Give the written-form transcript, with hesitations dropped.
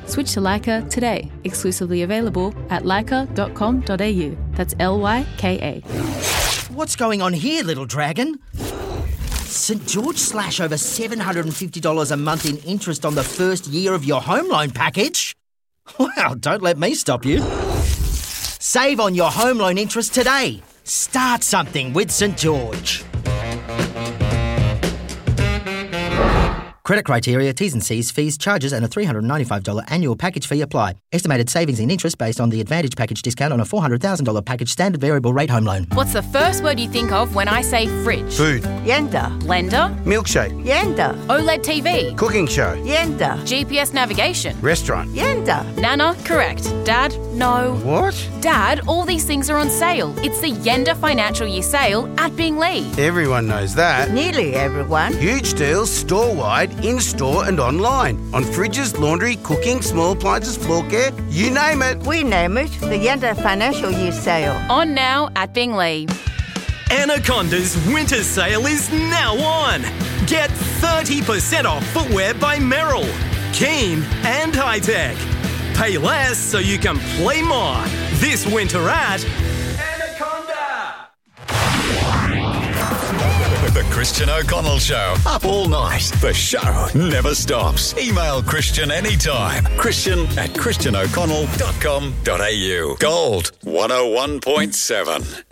Switch to Leica today. Exclusively available at leica.com.au. That's LYKA. What's going on here, little dragon? St George slash over $750 a month in interest on the first year of your home loan package? Well, don't let me stop you. Save on your home loan interest today. Start something with St George. Credit criteria, T's and C's, fees, charges and a $395 annual package fee apply. Estimated savings in interest based on the Advantage package discount on a $400,000 package standard variable rate home loan. What's the first word you think of when I say fridge? Food. Yenda. Blender? Milkshake. Yenda. OLED TV? Cooking show. Yenda. GPS navigation? Restaurant. Yenda. Nana? Correct. Dad? No. What? Dad, all these things are on sale. It's the Yenda Financial Year sale at Binglee. Everyone knows that. Nearly everyone. Huge deals store-wide, in-store and online. On fridges, laundry, cooking, small appliances, floor care, you name it. We name it the Yenda Financial Year Sale. On now at Binglee. Anaconda's winter sale is now on. Get 30% off footwear by Merrill. Keen and high-tech. Pay less so you can play more. This winter at Anaconda. The Christian O'Connell Show. Up all night. The show never stops. Email Christian anytime. Christian@christianoconnell.com.au. Gold 101.7.